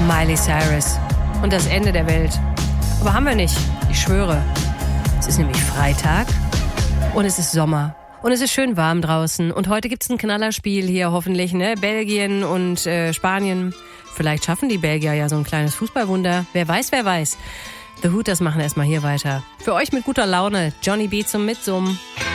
Miley Cyrus und das Ende der Welt. Aber haben wir nicht, ich schwöre. Es ist nämlich Freitag und es ist Sommer und es ist schön warm draußen. Und heute gibt's ein Knallerspiel hier hoffentlich, ne? Belgien und Spanien. Vielleicht schaffen die Belgier ja so ein kleines Fußballwunder. Wer weiß, wer weiß. The Hooters machen erstmal hier weiter. Für euch mit guter Laune, Johnny B zum Mitsummen.